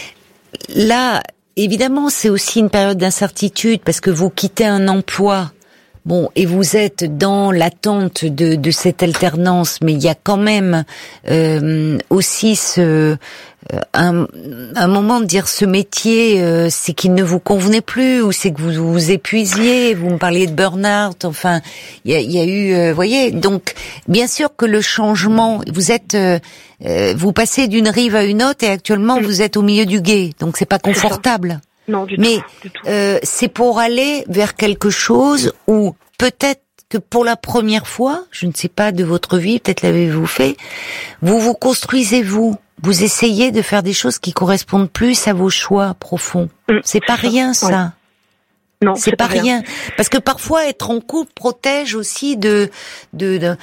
là. Évidemment, c'est aussi une période d'incertitude parce que vous quittez un emploi, bon, et vous êtes dans l'attente de, de cette alternance, mais il y a quand même euh, aussi ce un, un moment de dire ce métier, euh, c'est qu'il ne vous convenait plus ou c'est que vous vous épuisiez. Vous me parliez de burn-out, enfin, il y a, y a eu, euh, voyez, donc bien sûr que le changement, vous êtes euh, Euh, vous passez d'une rive à une autre et actuellement vous êtes au milieu du gué, donc c'est pas confortable. Non, du Mais tout, du tout. Euh, c'est pour aller vers quelque chose où peut-être que pour la première fois, je ne sais pas de votre vie, peut-être l'avez-vous fait, vous vous construisez vous, vous essayez de faire des choses qui correspondent plus à vos choix profonds. Mmh, c'est pas c'est rien ça. ça. Non, c'est, c'est pas rien. rien. Parce que parfois être en couple protège aussi de, de, de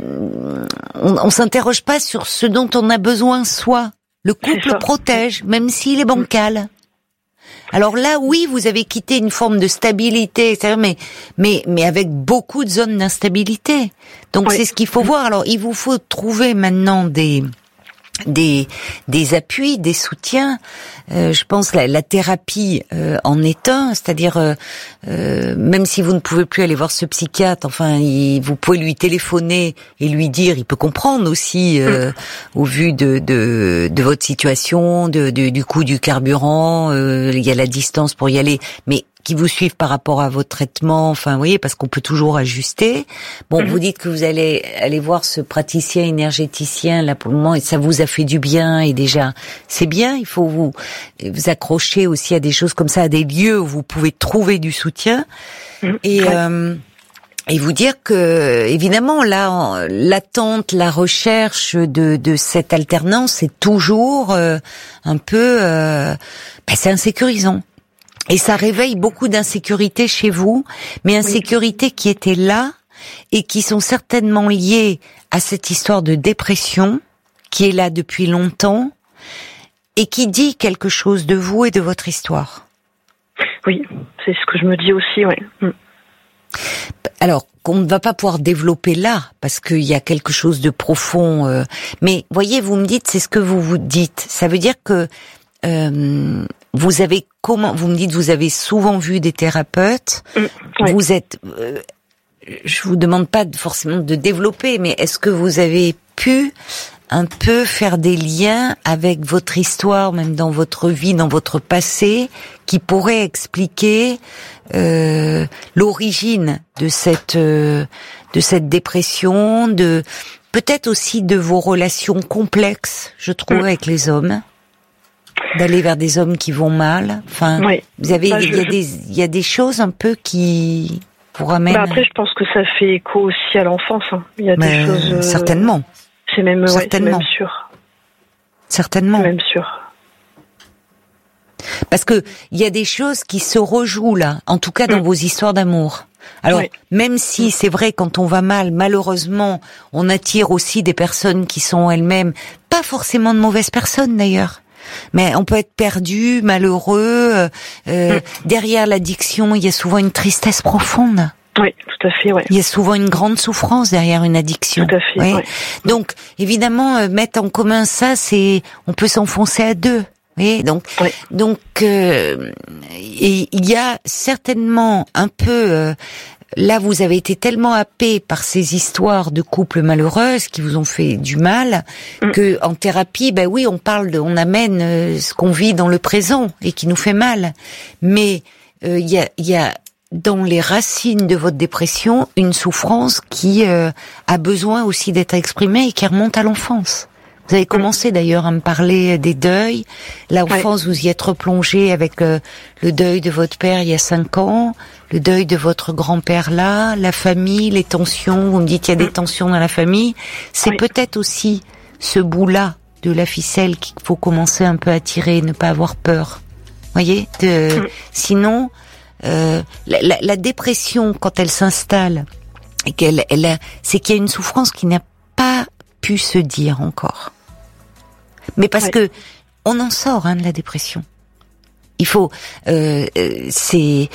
on, on s'interroge pas sur ce dont on a besoin soi. Le couple protège, même s'il est bancal. Alors là, oui, vous avez quitté une forme de stabilité, et cetera, mais mais mais avec beaucoup de zones d'instabilité. Donc oui. C'est ce qu'il faut voir. Alors il vous faut trouver maintenant des des des appuis, des soutiens. Euh, je pense la, la thérapie euh, en est un, c'est-à-dire euh, euh, même si vous ne pouvez plus aller voir ce psychiatre, enfin il, vous pouvez lui téléphoner et lui dire, il peut comprendre aussi euh, mmh. au vu de, de de votre situation, de, de du coût du carburant, euh, il y a la distance pour y aller, mais qui vous suivent par rapport à votre traitement, enfin, vous voyez, parce qu'on peut toujours ajuster. Bon, mmh. vous dites que vous allez aller voir ce praticien énergéticien, là, pour le moment, et ça vous a fait du bien, et déjà, c'est bien, il faut vous, vous accrocher aussi à des choses comme ça, à des lieux où vous pouvez trouver du soutien, mmh. et, ouais. euh, et vous dire que, évidemment, là, l'attente, la recherche de, de cette alternance, c'est toujours euh, un peu, euh, bah, c'est insécurisant. Et ça réveille beaucoup d'insécurité chez vous, mais insécurité qui étaient là et qui sont certainement liées à cette histoire de dépression qui est là depuis longtemps et qui dit quelque chose de vous et de votre histoire. Oui, c'est ce que je me dis aussi, oui. Mm. Alors, qu'on ne va pas pouvoir développer là, parce qu'il y a quelque chose de profond. Euh, mais, voyez, vous me dites, c'est ce que vous vous dites. Ça veut dire que euh, vous avez comment vous me dites vous avez souvent vu des thérapeutes. Mmh, oui. Vous êtes euh, je vous demande pas de, forcément de développer, mais est-ce que vous avez pu un peu faire des liens avec votre histoire, même dans votre vie, dans votre passé, qui pourrait expliquer euh, l'origine de cette euh, de cette dépression, de peut-être aussi de vos relations complexes, je trouve, mmh. avec les hommes. D'aller vers des hommes qui vont mal. Enfin, oui. vous avez, bah, il y a je... des, il y a des choses un peu qui vous ramènent. Bah après, je pense que ça fait écho aussi à l'enfance. Hein. Il y a Mais des choses. Certainement. C'est même, certainement. Ouais, c'est même sûr. Certainement. C'est même sûr. Parce que il y a des choses qui se rejouent là, en tout cas dans mmh. vos histoires d'amour. Alors, oui. même si c'est vrai, quand on va mal, malheureusement, on attire aussi des personnes qui sont elles-mêmes pas forcément de mauvaises personnes d'ailleurs. Mais on peut être perdu, malheureux. Euh, mmh. Derrière l'addiction, il y a souvent une tristesse profonde. Oui, tout à fait, ouais. Il y a souvent une grande souffrance derrière une addiction. Tout à fait, oui. ouais. Donc, évidemment, euh, mettre en commun ça, c'est, on peut s'enfoncer à deux. Oui, donc, oui. donc, euh, et il y a certainement un peu, euh, là, vous avez été tellement happé par ces histoires de couples malheureuses qui vous ont fait du mal, mm. que en thérapie, ben oui, on parle de, on amène euh, ce qu'on vit dans le présent et qui nous fait mal. Mais euh, il y a, il y a dans les racines de votre dépression une souffrance qui euh, a besoin aussi d'être exprimée et qui remonte à l'enfance. Vous avez commencé d'ailleurs à me parler des deuils. L'enfance, ouais. vous y êtes replongé avec euh, le deuil de votre père il y a cinq ans, le deuil de votre grand-père là, la famille, les tensions. Vous me dites qu'il y a des tensions dans la famille. C'est ouais. peut-être aussi ce bout-là de la ficelle qu'il faut commencer un peu à tirer, ne pas avoir peur. Voyez, de, mmh. sinon, euh, la, la, la dépression quand elle s'installe, et qu'elle, elle a, c'est qu'il y a une souffrance qui n'a pas pu se dire encore. Mais parce ouais. que on en sort hein, de la dépression. Il faut, euh, c'est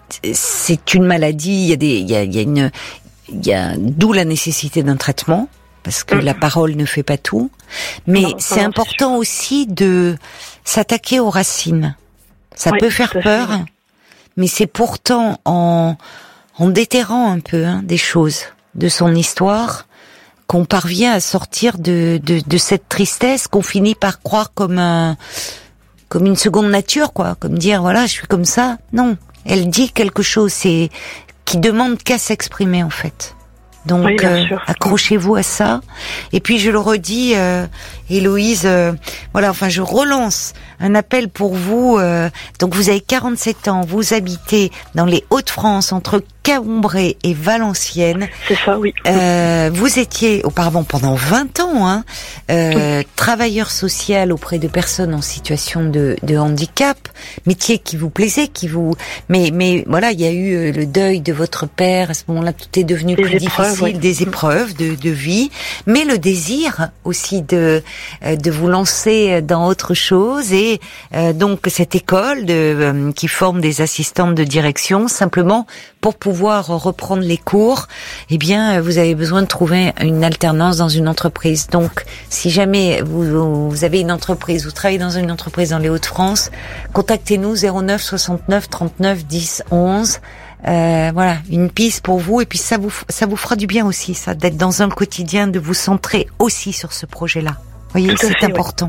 c'est une maladie. Il y a des, il y a, il y a une, il y a d'où la nécessité d'un traitement parce que mmh. la parole ne fait pas tout. Mais non, c'est non, important c'est aussi de s'attaquer aux racines. Ça ouais, peut faire peur, fait. mais c'est pourtant en en déterrant un peu hein, des choses de son histoire qu'on parvient à sortir de, de, de cette tristesse qu'on finit par croire comme un, comme une seconde nature, quoi. Comme dire, voilà, je suis comme ça. Non. Elle dit quelque chose, c'est, qui demande qu'à s'exprimer, en fait. Donc, oui, euh, accrochez-vous à ça. Et puis, je le redis, euh, Héloïse, euh, voilà, enfin, je relance un appel pour vous. Euh, donc, vous avez quarante-sept ans, vous habitez dans les Hauts-de-France, entre Cambrai et Valenciennes. C'est ça, oui. Euh, vous étiez auparavant pendant vingt ans, hein, euh, oui. travailleur social auprès de personnes en situation de, de handicap, métier qui vous plaisait, qui vous, mais mais voilà, il y a eu le deuil de votre père. À ce moment-là, tout est devenu des plus épreuves, difficile, oui. des épreuves de, de vie, mais le désir aussi de de vous lancer dans autre chose et euh, donc cette école de euh, qui forme des assistantes de direction simplement pour pouvoir reprendre les cours, eh bien, vous avez besoin de trouver une alternance dans une entreprise. Donc, si jamais vous, vous avez une entreprise, vous travaillez dans une entreprise dans les Hauts-de-France, contactez-nous zéro neuf soixante-neuf trente-neuf dix onze. Euh, voilà, une piste pour vous. Et puis, ça vous, ça vous fera du bien aussi, ça, d'être dans un quotidien, de vous centrer aussi sur ce projet-là. Vous voyez, c'est fait, important.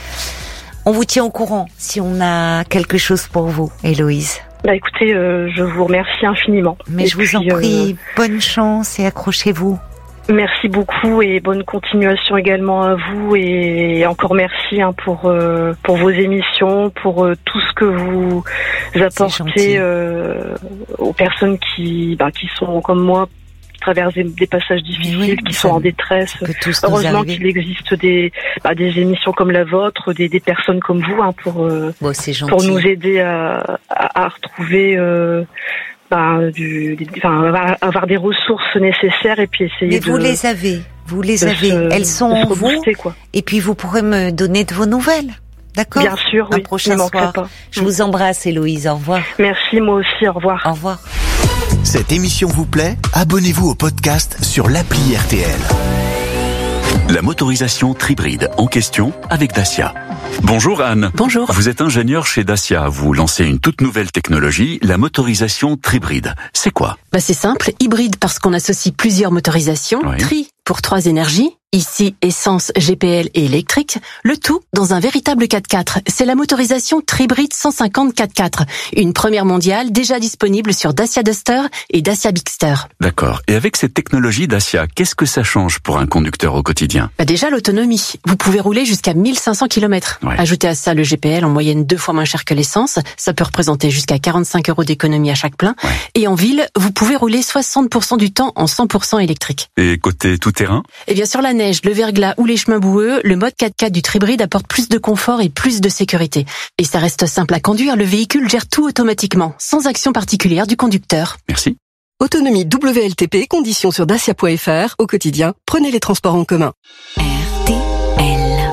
Oui. On vous tient au courant si on a quelque chose pour vous, Héloïse. Bah écoutez, euh, je vous remercie infiniment. Mais et je puis, vous en prie, euh, bonne chance et accrochez-vous. Merci beaucoup et bonne continuation également à vous et encore merci hein, pour euh, pour vos émissions, pour euh, tout ce que vous apportez euh, aux personnes qui bah, qui sont comme moi traversent des, des passages difficiles, oui, qui sont en détresse. Heureusement qu'il existe des bah, des émissions comme la vôtre, des des personnes comme vous hein, pour euh, bon, pour nous aider à à, à retrouver euh, bah, du enfin avoir des ressources nécessaires et puis essayer. Mais de vous les avez, vous les avez, se, elles sont en vous. Quoi. Et puis vous pourrez me donner de vos nouvelles. D'accord ? Bien sûr, un oui. prochain soir. Pas. Je mmh. vous embrasse, Héloïse. Au revoir. Merci, moi aussi. Au revoir. Au revoir. Cette émission vous plaît ? Abonnez-vous au podcast sur l'appli R T L. La motorisation Tribride en question avec Dacia. Bonjour Anne. Bonjour. Vous êtes ingénieur chez Dacia. Vous lancez une toute nouvelle technologie, la motorisation Tribride. C'est quoi ? Bah c'est simple, hybride parce qu'on associe plusieurs motorisations, oui. Tri pour trois énergies, ici essence, G P L et électrique, le tout dans un véritable quatre-quatre. C'est la motorisation Tribride cent cinquante quatre-quatre, une première mondiale déjà disponible sur Dacia Duster et Dacia Bigster. D'accord. Et avec cette technologie Dacia, qu'est-ce que ça change pour un conducteur au quotidien ? Bah déjà l'autonomie. Vous pouvez rouler jusqu'à mille cinq cents kilomètres. Ouais. Ajoutez à ça le G P L en moyenne deux fois moins cher que l'essence. Ça peut représenter jusqu'à quarante-cinq euros d'économie à chaque plein. Ouais. Et en ville, vous pouvez rouler soixante pour cent du temps en cent pour cent électrique. Et côté tout-terrain ? Et bien sur la neige, neige, le verglas ou les chemins boueux, le mode quatre-quatre du Tribride apporte plus de confort et plus de sécurité. Et ça reste simple à conduire, le véhicule gère tout automatiquement, sans action particulière du conducteur. Merci. Autonomie W L T P, conditions sur dacia point f r. Au quotidien, prenez les transports en commun. R T L.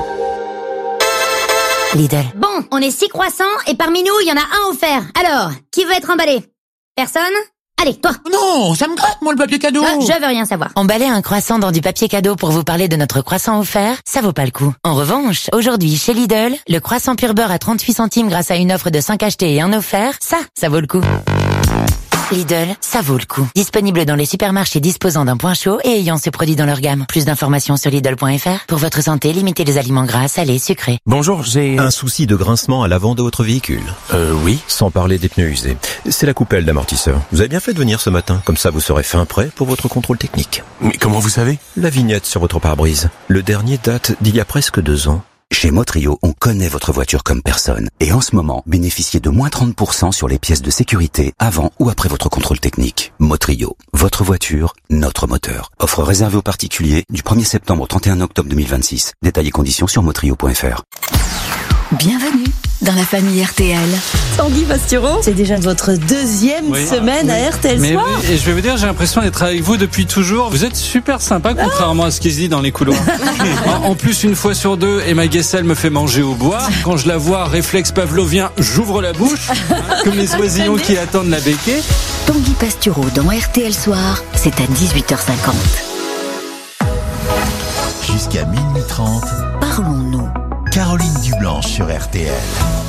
Lidl. Bon, on est six croissants et parmi nous, il y en a un offert. Alors, qui veut être emballé? Personne? Allez, toi. Non, ça me gratte, moi, le papier cadeau. Euh, je veux rien savoir. Emballer un croissant dans du papier cadeau pour vous parler de notre croissant offert, ça vaut pas le coup. En revanche, aujourd'hui, chez Lidl, le croissant pur beurre à trente-huit centimes grâce à une offre de cinq achetés et un offert, ça, ça vaut le coup. Lidl, ça vaut le coup. Disponible dans les supermarchés disposant d'un point chaud et ayant ce produit dans leur gamme. Plus d'informations sur Lidl point f r. Pour votre santé, limitez les aliments gras, salés, sucrés. Bonjour, j'ai... Un souci de grincement à l'avant de votre véhicule. Euh, oui. Sans parler des pneus usés. C'est la coupelle d'amortisseur. Vous avez bien fait de venir ce matin. Comme ça, vous serez fin prêt pour votre contrôle technique. Mais comment vous savez? La vignette sur votre pare-brise. Le dernier date d'il y a presque deux ans. Chez Motrio, on connaît votre voiture comme personne. Et en ce moment, bénéficiez de moins trente pour cent sur les pièces de sécurité avant ou après votre contrôle technique. Motrio, votre voiture, notre moteur. Offre réservée aux particuliers du premier septembre au trente et un octobre deux mille vingt-six. Détails et conditions sur motrio point f r. Bienvenue dans la famille R T L. Tanguy Pastureau, c'est déjà votre deuxième oui. semaine oui. à R T L Mais Soir. Oui, et je vais vous dire, j'ai l'impression d'être avec vous depuis toujours. Vous êtes super sympa, contrairement à ce qui se dit dans les couloirs. En plus, une fois sur deux, Emma Guessel me fait manger au bois. Quand je la vois, réflexe pavlovien, j'ouvre la bouche, hein, comme les oisillons qui attendent la béquée. Tanguy Pastureau dans R T L Soir, c'est à dix-huit heures cinquante. Jusqu'à minuit trente, parlons-nous. Caroline Dublanche sur R T L.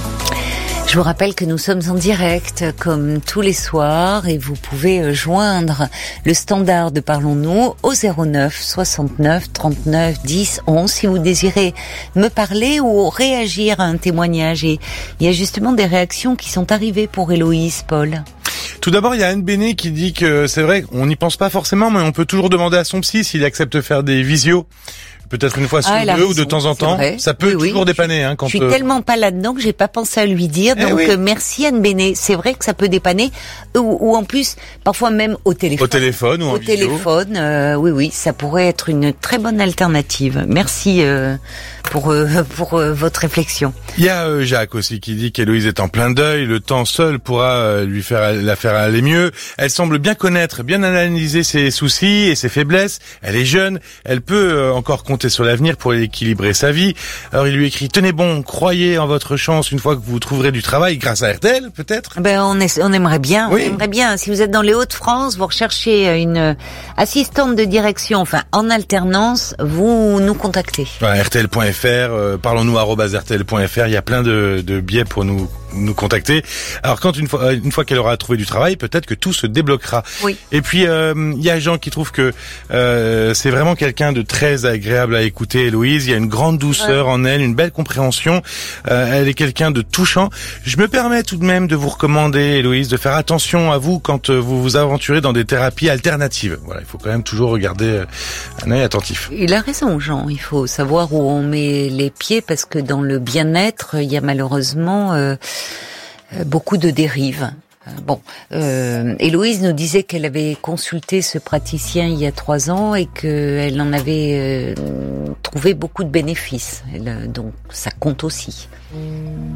Je vous rappelle que nous sommes en direct comme tous les soirs et vous pouvez joindre le standard de Parlons-nous au zéro neuf soixante-neuf trente-neuf dix onze si vous désirez me parler ou réagir à un témoignage. Et il y a justement des réactions qui sont arrivées pour Héloïse, Paul. Tout d'abord, il y a Anne Béné qui dit que c'est vrai, on n'y pense pas forcément, mais on peut toujours demander à son psy s'il accepte de faire des visios. Peut-être une fois sur ah, deux ou de temps en temps. Ça peut oui, toujours oui. dépanner. Hein, quand je suis euh... tellement pas là-dedans que j'ai pas pensé à lui dire. Donc eh oui. merci Anne Béné. C'est vrai que ça peut dépanner. Ou, ou en plus, parfois même au téléphone. Au téléphone ou en Au vidéo. téléphone, euh, oui, oui, ça pourrait être une très bonne alternative. Merci euh, pour euh, pour euh, votre réflexion. Il y a euh, Jacques aussi qui dit qu'Héloïse est en plein deuil. Le temps seul pourra euh, lui faire la faire aller mieux. Elle semble bien connaître, bien analyser ses soucis et ses faiblesses. Elle est jeune. Elle peut euh, encore compter sur l'avenir pour équilibrer sa vie. Alors il lui écrit: tenez bon, croyez en votre chance une fois que vous trouverez du travail grâce à R T L, peut-être. Ben on est, on aimerait bien, oui. on aimerait bien. Si vous êtes dans les Hauts-de-France, vous recherchez une assistante de direction, enfin en alternance, vous nous contactez. Ouais, R T L point F R, euh, parlons-nous arobase R T L point F R. Il y a plein de, de biais pour nous nous contacter. Alors quand une fois une fois qu'elle aura trouvé du travail, peut-être que tout se débloquera. Oui. Et puis il euh, y a Jean qui trouve que euh, c'est vraiment quelqu'un de très agréable à écouter, Héloïse. Il y a une grande douceur ouais. en elle, une belle compréhension. Euh, elle est quelqu'un de touchant. Je me permets tout de même de vous recommander, Héloïse, de faire attention à vous quand vous vous aventurez dans des thérapies alternatives. Voilà, il faut quand même toujours regarder un œil attentif. Il a raison, Jean. Il faut savoir où on met les pieds parce que dans le bien-être, il y a malheureusement euh, beaucoup de dérives. Bon, euh, Héloïse nous disait qu'elle avait consulté ce praticien il y a trois ans et qu'elle en avait euh, trouvé beaucoup de bénéfices. Elle, donc ça compte aussi.